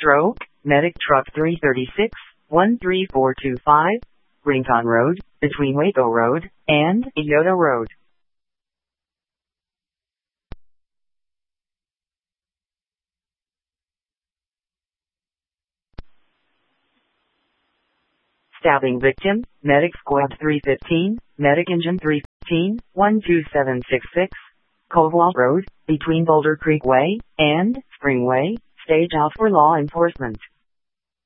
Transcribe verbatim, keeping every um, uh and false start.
Stroke, Medic Truck three thirty-six, one three four two five, Rincon Road, between Waco Road and Yoda Road. Stabbing victim, Medic Squad three fifteen, Medic Engine three fifteen, one two seven six six, Covewall Road, between Boulder Creek Way and Springway, stage out for law enforcement.